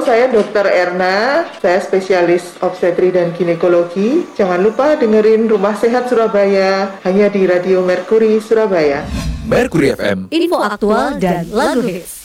saya Dr. Erna, saya spesialis obstetri dan ginekologi. Jangan lupa dengerin Rumah Sehat Surabaya hanya di Radio Mercury Surabaya. Mercury FM. Info aktual dan lagu hits.